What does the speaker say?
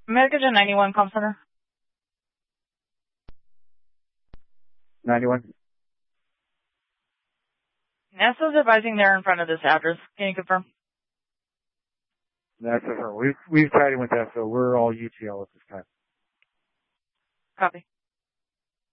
American 91 call center. 91. NASA's advising they're in front of this address. Can you confirm? That's it. We've tried it with that, so we're all UTL at this time. Copy.